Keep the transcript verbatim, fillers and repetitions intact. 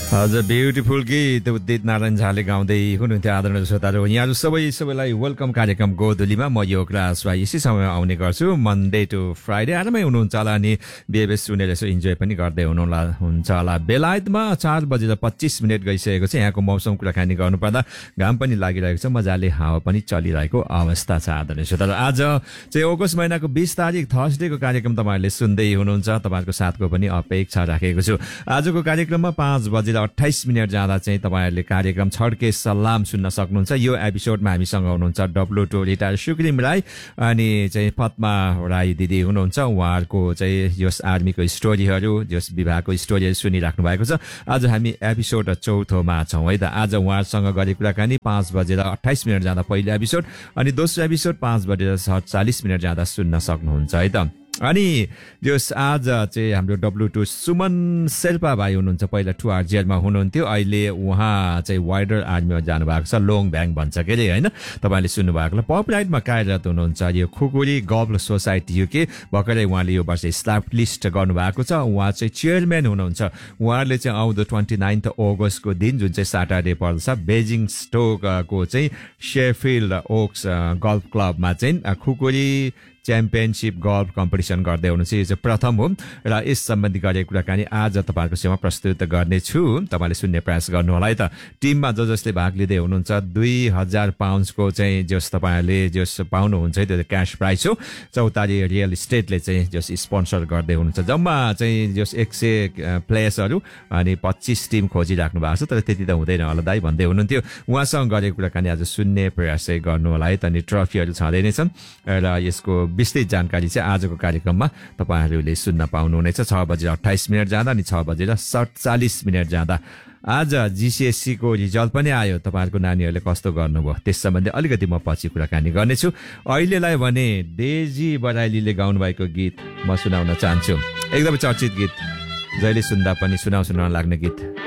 हजुर ब्युटिफुल गीत उदित नारायण झाले गाउँदै हुनुहुन्थ्यो आदरणीय श्रोताहरू। यहाँहरू सबै सबैलाई वेलकम कार्यक्रम गोधुलीमा। म योगराज राई यसै समय आउने गर्छु मनडे टु फ्राइडे। आरामै हुनुहुन्छ होला अनि बिहेबियर सुनेर यसो इन्जोय पनि गर्दै हुनुहोला हुन्छ होला। बेलायतमा चार बजेर पच्चिस मिनट गइसकेको छ। यहाँको मौसम कुराकानी गर्नुपर्दा घाम पनि लागिरहेको छ, मजाले हावा पनि चलिरहेको अवस्था छ आदरणीय श्रोताहरू। आज चाहिँ अगस्त महिनाको बिस तारिक थर्सडेको कार्यक्रम तपाईँहरूले सुन्दै हुनुहुन्छ। तपाईँहरूको साथको पनि अपेक्षा राखेको छु। आजको कार्यक्रममा पाँच बजेर अट्ठाइस मिनट जाँदा चाहिँ तपाईँहरूले कार्यक्रम छड्के सलाम सुन्न सक्नुहुन्छ। यो एपिसोडमा हामीसँग हुनुहुन्छ डब्लु टू रिटायर सुक्रिम राई अनि चाहिँ पद्मा राई दिदी हुनुहुन्छ। उहाँहरूको चाहिँ यस आर्मीको स्टोरीहरू यस विभागको स्टोरीहरू सुनिराख्नु भएको छ। आज हामी एपिसोड चौथोमा छौँ है त। आज उहाँहरूसँग गरेको कुराकानी पाँच बजेर अट्ठाइस मिनट जाँदा पहिलो एपिसोड अनि दोस्रो एपिसोड पाँच बजेर सडचालिस मिनट जाँदा सुन्न सक्नुहुन्छ है त। अनि जस आज चाहिँ हाम्रो डब्लु टू सुमन शेर्पा भाइ हुनुहुन्छ। पहिला टु आरजिआरमा हुनुहुन्थ्यो, अहिले उहाँ चाहिँ वाइडर आर्मीमा जानुभएको छ। लोङ भ्याङ भन्छ के अरे होइन, तपाईँले सुन्नुभएको होला। पप राइडमा कार्यरत हुनुहुन्छ। यो खुकुरी गल्फ सोसाइटी युके भर्खरै उहाँले यो वर्ष स्टाफ लिस्ट गर्नुभएको छ। उहाँ चाहिँ चेयरम्यान हुनुहुन्छ। उहाँले चाहिँ आउँदो ट्वेन्टी नाइन्थ अगस्तको दिन जुन चाहिँ स्याटरडे पर्छ बेजिङ स्टोकको चाहिँ शेफिल्ड ओक्स गल्फ क्लबमा चाहिँ खुकुरी च्याम्पियनसिप गल्फ कम्पिटिसन गर्दै हुनुहुन्छ। यो चाहिँ प्रथम हो र यस सम्बन्धी गरेको कुराकानी आज तपाईँहरूको सेवा प्रस्तुत गर्नेछु। तपाईँले सुन्ने प्रयास गर्नु होला है त। टिममा ज जसले भाग लिँदै हुनुहुन्छ दुई हजार पाउन्डको चाहिँ जस तपाईँहरूले जस पाउनुहुन्छ है त्यो क्यास प्राइज हो। चौतारी रियल इस्टेटले चाहिँ जस स्पोन्सर गर्दै हुनुहुन्छ। जम्मा चाहिँ जस एक सय प्लेयर्सहरू अनि पच्चिस टिम खोजिराख्नु भएको छ, तर त्यति त हुँदैन होला दाइ भन्दै हुनुहुन्थ्यो। उहाँसँग गरेको कुराकानी आज सुन्ने प्रयास चाहिँ गर्नु होला है त। अनि ट्रफीहरू छँदै नै छन् र यसको विस्तृत जानकारी चाहिँ आजको कार्यक्रममा तपाईँहरूले सुन्न पाउनुहुनेछ। छ बजेर अट्ठाइस मिनट जाँदा अनि छ बजेर सडचालिस मिनट जाँदा। आज जिसिएससीको रिजल्ट पनि आयो। तपाईँहरूको नानीहरूले कस्तो गर्नुभयो त्यस सम्बन्धी अलिकति म पछि कुराकानी गर्नेछु। अहिलेलाई भने डेजी बराइलीले गाउनुभएको गीत म सुनाउन चाहन्छु। एकदमै चर्चित गीत, जहिले सुन्दा पनि सुनाउ सुनाउन लाग्ने गीत।